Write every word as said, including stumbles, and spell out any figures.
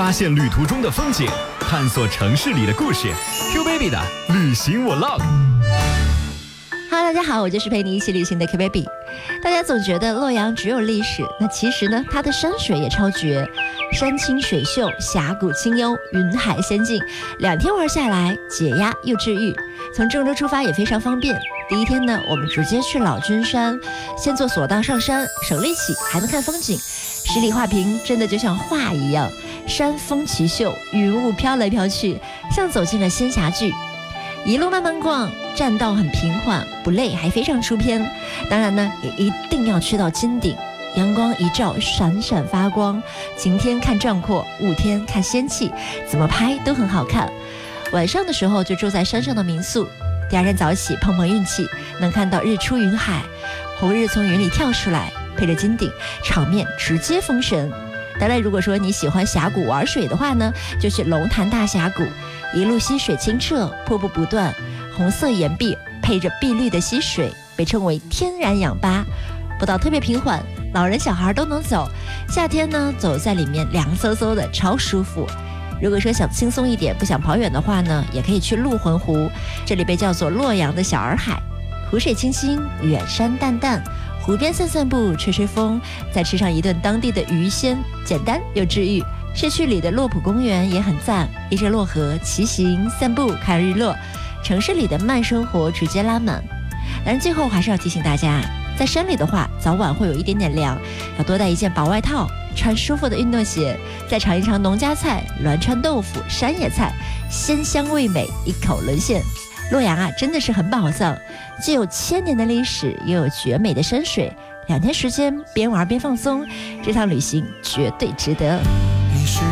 发现旅途中的风景，探索城市里的故事。Q Baby 的旅行 Vlog。Hello， 大家好，我就是陪你一起旅行的 Q Baby。大家总觉得洛阳只有历史，那其实呢，它的山水也超绝，山清水秀，峡谷清幽，云海仙境，两天玩下来，解压又治愈。从郑州出发也非常方便。第一天呢，我们直接去老君山，先坐索道上山，省力气，还能看风景。十里画屏，真的就像画一样，山峰奇秀，云雾飘来飘去，像走进了仙侠剧。一路慢慢逛，栈道很平缓，不累，还非常出片。当然呢，也一定要去到金顶，阳光一照，闪闪发光。晴天看壮阔，雾天看仙气，怎么拍都很好看。晚上的时候就住在山上的民宿，第二天早起碰碰运气，能看到日出云海，红日从云里跳出来，配着金顶，场面直接封神。当然，如果说你喜欢峡谷玩水的话呢，就去龙潭大峡谷，一路溪水清澈，瀑布不断，红色岩壁配着碧绿的溪水，被称为天然氧吧。步道特别平缓，老人小孩都能走。夏天呢，走在里面凉飕飕的，超舒服。如果说想轻松一点，不想跑远的话呢，也可以去鹿魂湖，这里被叫做洛阳的小洱海，湖水清新，远山淡淡，湖边散散步，吹吹风，再吃上一顿当地的鱼鲜，简单又治愈。市区里的洛浦公园也很赞，依着洛河骑行散步看日落，城市里的慢生活直接拉满。但是最后还是要提醒大家，在山里的话早晚会有一点点凉，要多带一件薄外套，穿舒服的运动鞋，再尝一尝农家菜、栾川豆腐、山野菜，鲜香味美，一口沦陷。洛阳啊，真的是很宝藏，既有千年的历史，又有绝美的山水。两天时间，边玩边放松，这趟旅行绝对值得。 你是